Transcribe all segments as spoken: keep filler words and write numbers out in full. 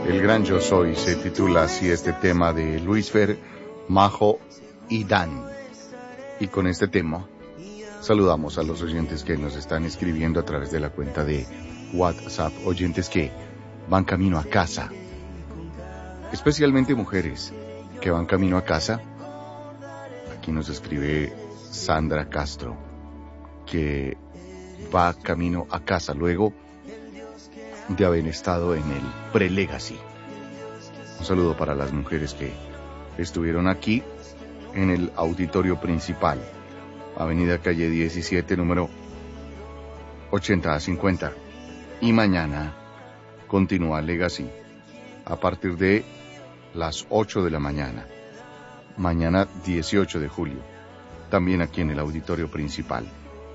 El gran yo soy se titula así este tema de Luis Fer, Majo y Dan. Y con este tema saludamos a los oyentes que nos están escribiendo a través de la cuenta de WhatsApp, oyentes que van camino a casa, especialmente mujeres que van camino a casa. Aquí nos escribe Sandra Castro que va camino a casa luego de haber estado en el Pre-Legacy. Un saludo para las mujeres que estuvieron aquí en el auditorio principal, Avenida Calle diecisiete, número ochenta a cincuenta. Y mañana continúa Legacy a partir de las ocho de la mañana. Mañana dieciocho de julio, también aquí en el auditorio principal.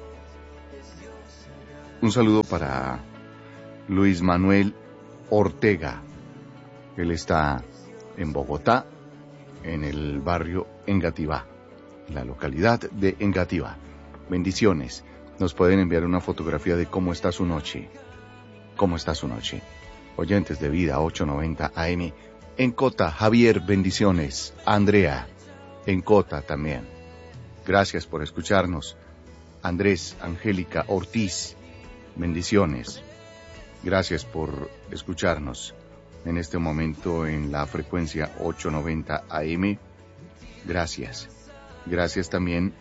Un saludo para Luis Manuel Ortega. Él está en Bogotá, en el barrio Engativá, la localidad de Engativá. Bendiciones. Nos pueden enviar una fotografía de cómo está su noche. ¿Cómo está su noche? Oyentes de Vida ochocientos noventa A M. En Cota, Javier, bendiciones. Andrea, en Cota también. Gracias por escucharnos. Andrés, Angélica, Ortiz, bendiciones. Gracias por escucharnos en este momento en la frecuencia ochocientos noventa A M. Gracias. Gracias también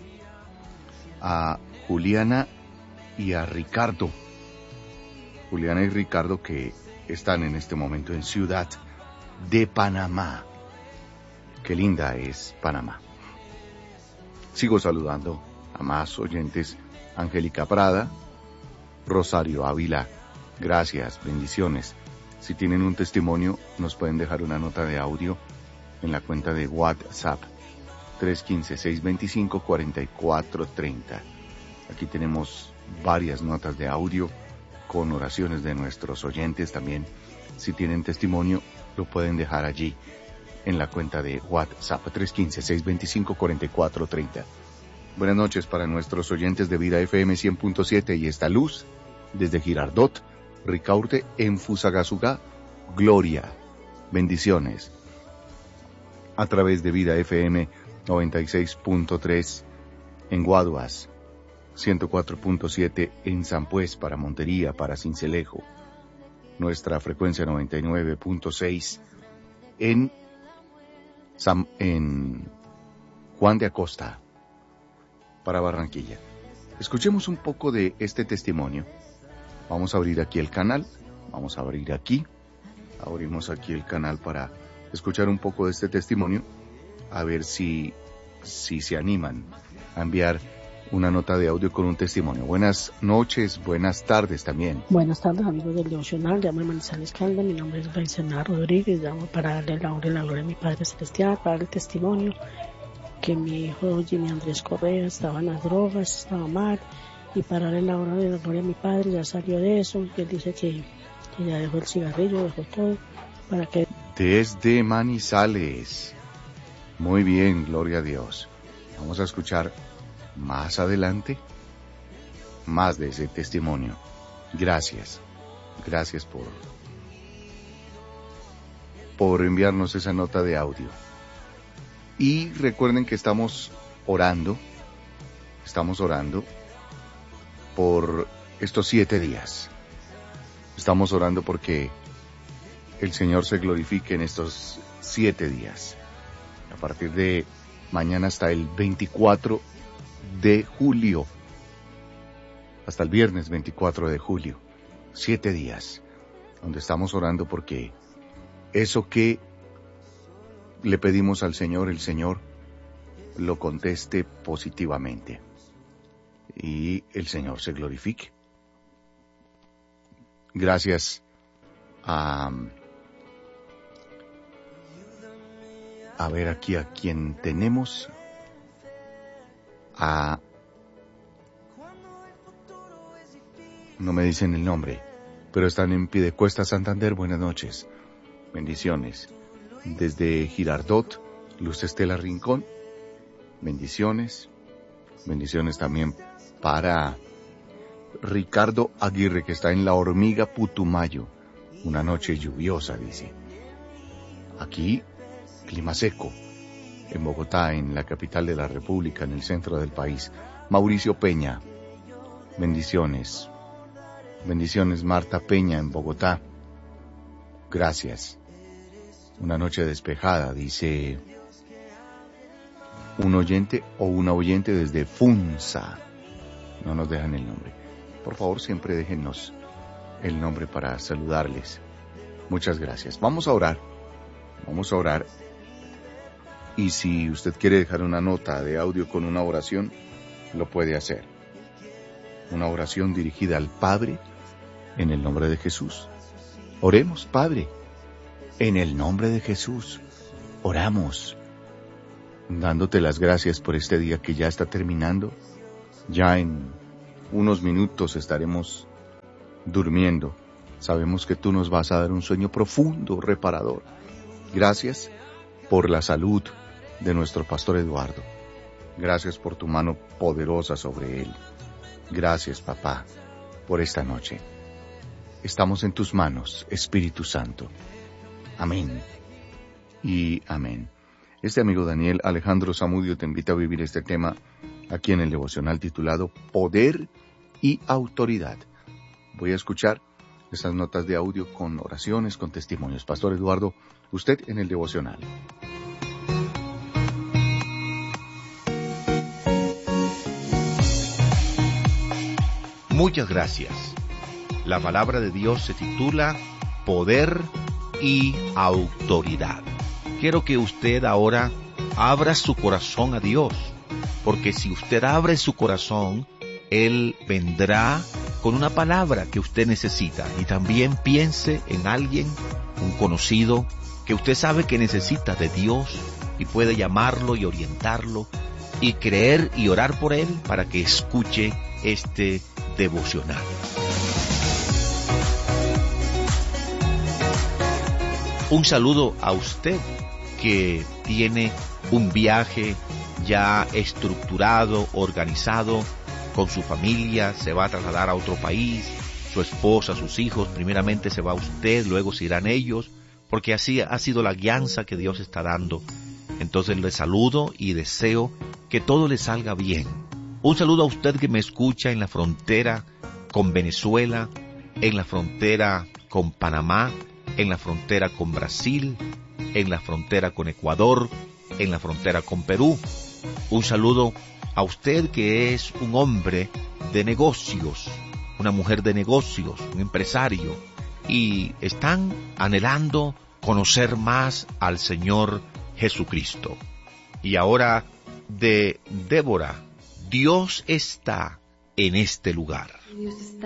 a Juliana y a Ricardo. Juliana y Ricardo que están en este momento en Ciudad de Panamá. Qué linda es Panamá. Sigo saludando a más oyentes. Angélica Prada, Rosario Ávila. Gracias, bendiciones. Si tienen un testimonio, nos pueden dejar una nota de audio en la cuenta de WhatsApp tres uno cinco, seis dos cinco, cuatro cuatro tres cero. Aquí tenemos varias notas de audio con oraciones de nuestros oyentes también. Si tienen testimonio, lo pueden dejar allí en la cuenta de WhatsApp tres uno cinco, seis dos cinco, cuatro cuatro tres cero. Buenas noches para nuestros oyentes de Vida F M cien punto siete y esta luz desde Girardot, Ricaurte, en Fusagasugá, Gloria. Bendiciones. A través de Vida F M noventa y seis punto tres en Guaduas, ciento cuatro punto siete en Sampués para Montería, para Sincelejo. Nuestra frecuencia noventa y nueve punto seis en, Sam, en Juan de Acosta, para Barranquilla. Escuchemos un poco de este testimonio. Vamos a abrir aquí el canal, vamos a abrir aquí, abrimos aquí el canal para escuchar un poco de este testimonio, a ver si, si se animan a enviar una nota de audio con un testimonio. Buenas noches, buenas tardes también. Buenas tardes, amigos del Devocional, llamo a Manizales Caldas, mi nombre es Baicenar Rodríguez, llamo para darle la honra y la gloria a mi Padre Celestial, para dar el testimonio que mi hijo Jimmy Andrés Correa estaba en las drogas, estaba mal, y para darle la honra y la gloria a mi padre, ya salió de eso, y él dice que, que ya dejó el cigarrillo, dejó todo, para que... Desde Manizales. Muy bien, gloria a Dios. Vamos a escuchar más adelante más de ese testimonio. Gracias. Gracias por, por enviarnos esa nota de audio. Y recuerden que estamos orando, estamos orando por estos siete días. Estamos orando porque el Señor se glorifique en estos siete días. A partir de mañana hasta el veinticuatro de julio. Hasta el viernes veinticuatro de julio. Siete días. Donde estamos orando porque eso que le pedimos al Señor, el Señor lo conteste positivamente. Y el Señor se glorifique. Gracias a, a ver aquí a quien tenemos, a, no me dicen el nombre, pero están en Piedecuesta, Santander. Buenas noches, bendiciones. Desde Girardot, Luz Estela Rincón, bendiciones, bendiciones también para Ricardo Aguirre, que está en La Hormiga, Putumayo. Una noche lluviosa, dice. Aquí, clima seco. En Bogotá, en la capital de la República, en el centro del país. Mauricio Peña, bendiciones. Bendiciones, Marta Peña, en Bogotá. Gracias. Una noche despejada, dice un oyente o una oyente desde Funza. No nos dejan el nombre. Por favor, siempre déjennos el nombre para saludarles. Muchas gracias. Vamos a orar. Vamos a orar. Y si usted quiere dejar una nota de audio con una oración, lo puede hacer. Una oración dirigida al Padre en el nombre de Jesús. Oremos, Padre, en el nombre de Jesús. Oramos, dándote las gracias por este día que ya está terminando. Ya en unos minutos estaremos durmiendo. Sabemos que tú nos vas a dar un sueño profundo, reparador. Gracias por la salud de nuestro pastor Eduardo. Gracias por tu mano poderosa sobre él. Gracias, papá, por esta noche. Estamos en tus manos, Espíritu Santo. Amén y amén. Este amigo Daniel Alejandro Zamudio te invita a vivir este tema aquí en el devocional titulado Poder y Autoridad. Voy a escuchar esas notas de audio con oraciones, con testimonios. Pastor Eduardo, usted en el devocional. Muchas gracias. La palabra de Dios se titula Poder y Autoridad. Quiero que usted ahora abra su corazón a Dios, porque si usted abre su corazón, Él vendrá con una palabra que usted necesita. Y también piense en alguien, un conocido, que usted sabe que necesita de Dios y puede llamarlo y orientarlo y creer y orar por él para que escuche este devocional. Un saludo a usted que tiene un viaje ya estructurado, organizado, con su familia, se va a trasladar a otro país, su esposa, sus hijos, primeramente se va usted, luego se irán ellos, porque así ha sido la guianza que Dios está dando. Entonces le saludo y deseo que todo le salga bien. Un saludo a usted que me escucha en la frontera con Venezuela, en la frontera con Panamá, en la frontera con Brasil, en la frontera con Ecuador, en la frontera con Perú. Un saludo a usted que es un hombre de negocios, una mujer de negocios, un empresario, y están anhelando conocer más al Señor Jesucristo. Y ahora de Débora, Dios está en este lugar.